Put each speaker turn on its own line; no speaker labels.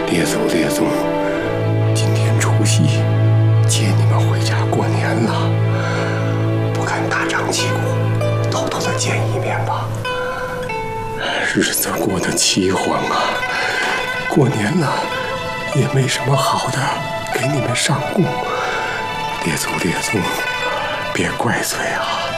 列祖列宗，今天除夕，接你们回家过年了，不敢大张旗鼓，偷偷的见一面吧。日子过得凄惶啊，过年了也没什么好的给你们上供，列祖列宗，别怪罪啊。